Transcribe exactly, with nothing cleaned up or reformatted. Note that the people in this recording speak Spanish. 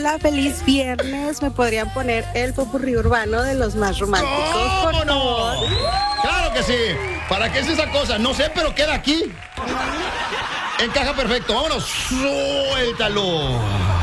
Hola, feliz viernes. ¿Me podrían poner el popurrí urbano de los más románticos? ¿Cómo por no? favor? Claro que sí. ¿Para qué es esa cosa? No sé, pero queda aquí. Encaja perfecto. Vámonos. Suéltalo.